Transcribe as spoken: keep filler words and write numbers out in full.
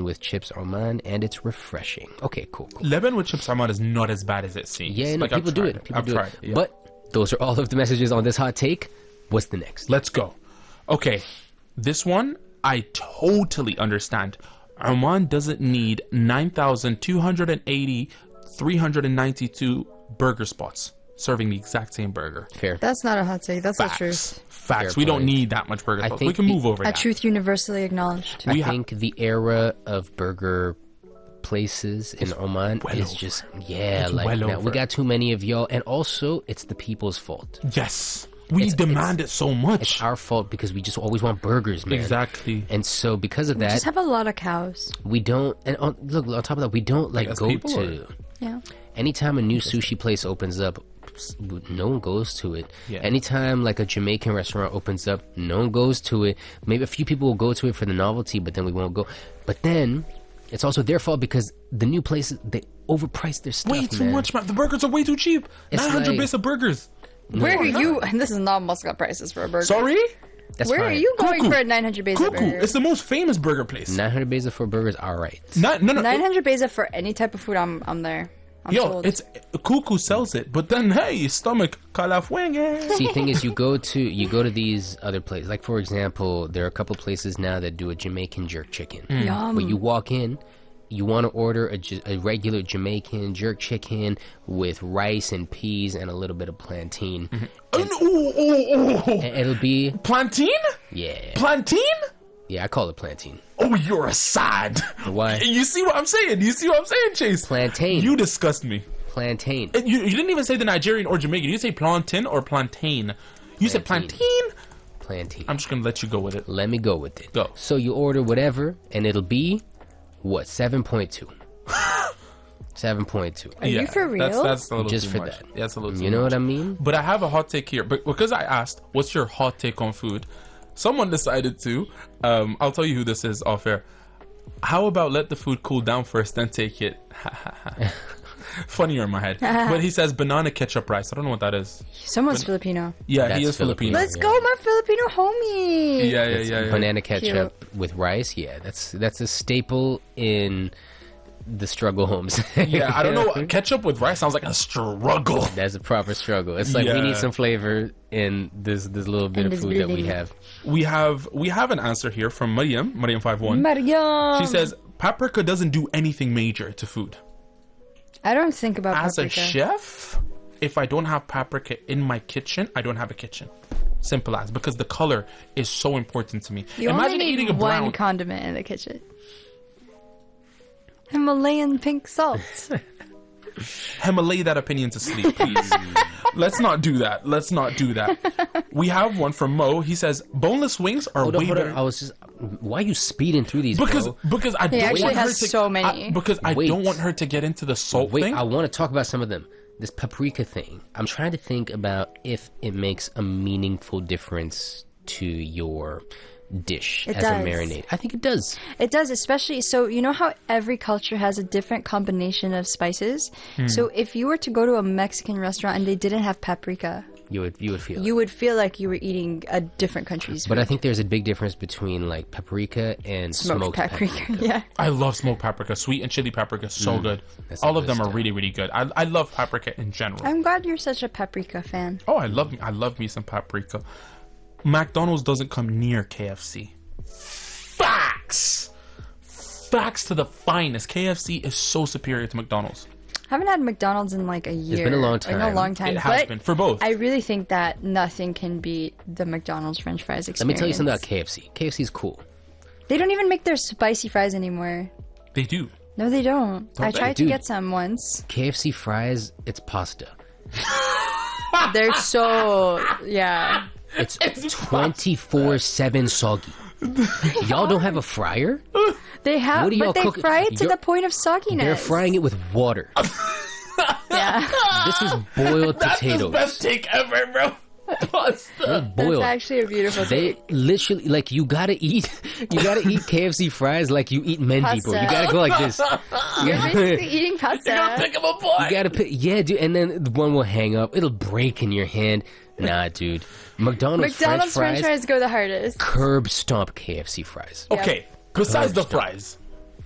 Lebanon with chips Oman, and it's refreshing. Okay, cool, cool. Lebanon with chips Oman is not as bad as it seems. Yeah, no, like, people I've do tried it. People I've do tried it. it. Yeah. But those are all of the messages on this hot take. What's the next? Let's go. Okay, this one I totally understand. Oman doesn't need nine thousand two hundred eighty, three hundred ninety-two burger spots serving the exact same burger. Fair. That's not a hot take. That's Facts. the truth. Facts. Fair we don't point. need that much burger I spots. We think can the- move over A that. truth universally acknowledged. I We ha- think the era of burger places in Oman well is over. just yeah, It's like well now over. we got too many of y'all, and also it's the people's fault. Yes. We It's- demand it so much. It's our fault because we just always want burgers, man. Exactly. And so because of that, Just have a lot of cows. we don't. And on, look, on top of that, we don't like as go people, to. Yeah. Anytime a new sushi place opens up, no one goes to it. Yeah. Anytime like a Jamaican restaurant opens up, no one goes to it. Maybe a few people will go to it for the novelty, but then we won't go. But then it's also their fault because the new places, they overprice their stuff. Way too man. much, man. The burgers are way too cheap. It's nine hundred like- base of burgers. Where are you? And this is not Muscat prices for a burger. Sorry? That's Where fine. are you going Cuckoo. for a nine hundred beza Cuckoo. burger? It's the most famous burger place. nine hundred beza for burgers, all right. Not, no, no. nine hundred beza for any type of food. I'm I'm there. I'm Yo, sold. it's Cuckoo sells it, but then hey, stomach calafuenge. See, thing is, you go to you go to these other places. Like for example, there are a couple places now that do a Jamaican jerk chicken. Yum. But you walk in, you want to order a, J- a regular Jamaican jerk chicken with rice and peas and a little bit of plantain. Oh, oh, oh, oh. And it'll be Plantain? yeah, Plantain? yeah. I call it plantain. Oh, you're a sad. Why? You see what I'm saying? You see what I'm saying, Chase? Plantain. You disgust me. Plantain. And You, you didn't even say the Nigerian or Jamaican. You say plantain or plantain. You said Plantain. plantain. Plantain. I'm just gonna let you go with it. Let me go with it. Go. So you order whatever, and it'll be what seven point two. Seven point two. Are you for That's, real? that's a little Just too for much. that. Yeah, that's a little too You know much. what I mean? But I have a hot take here. But because I asked, what's your hot take on food? Someone decided to. Um, I'll tell you who this is off air. How about let the food cool down first, then take it? Funnier in my head. But he says banana ketchup rice. I don't know what that is. Someone's Filipino. Yeah, That's he is Filipino. Filipino. Let's Yeah. go, my Filipino homie. Yeah, yeah, yeah, yeah. Banana ketchup with rice. Yeah, that's that's a staple in the struggle homes. Yeah, I don't know. Ketchup with rice sounds like a struggle. That's a proper struggle. It's like we Yeah. need some flavor in this this little bit In of this food that we building. have. We have we have an answer here from Mariam, Mariam five one. Mariam. She says paprika doesn't do anything major to food. I don't think about As a paprika. chef, if I don't have paprika in my kitchen, I don't have a kitchen. Simple as, because the color is so important to me. You Imagine only need eating a one brown. condiment in the kitchen. Himalayan pink salt. Himalaya that opinion to sleep, please. Let's not do that. Let's not do that. We have one from Mo. He says boneless wings are Hold on, way hold on. better. I was just. Why are you speeding through these? Because bro? because I He don't actually want her has to so many. I- because I Wait. don't want her to get into the salt Wait, thing. I want to talk about some of them. This paprika thing. I'm trying to think about if it makes a meaningful difference to your dish It as does. a marinade. I think it does. It does, especially so you know how every culture has a different combination of spices. Hmm. So if you were to go to a Mexican restaurant and they didn't have paprika, You would you would feel. it. you would feel like you were eating a different country's But food. I think there's a big difference between like paprika and smoked, smoked, paprika. paprika. Yeah. I love smoked paprika, sweet and chili paprika, so good. That's All the of good them are stuff. really, really good. I, I love paprika in general. I'm glad you're such a paprika fan. Oh, I love me. I love me some paprika. McDonald's doesn't come near K F C. Facts. Facts to the finest. K F C is so superior to McDonald's. I haven't had McDonald's in like a year. been a long Like, no, time. long time. It has but been for both. I really think that nothing can beat the McDonald's French fries experience. Let me tell you something about K F C. K F C is cool. They don't even make their spicy fries anymore. They do. No, they don't. I they? tried to Dude. get some once. K F C fries, it's pasta. They're so yeah. It's twenty-four seven soggy. Y'all don't have a fryer? They have, What do y'all but they cook- fry it to You're- the point of sogginess. They're frying it with water. Yeah, This is boiled potatoes. take ever, bro. Pasta. They're that's boiled. actually a beautiful They take. literally like you gotta eat you gotta eat K F C fries like you eat Mendy, bro. You Pasta. gotta go like this. You're basically eating pasta. Pick them apart. You gotta pick, yeah, dude, and then the one will hang up. It'll break in your hand. Nah, dude. McDonald's, McDonald's French fries, French fries go the hardest. curb stomp K F C fries. Okay. Besides the fries,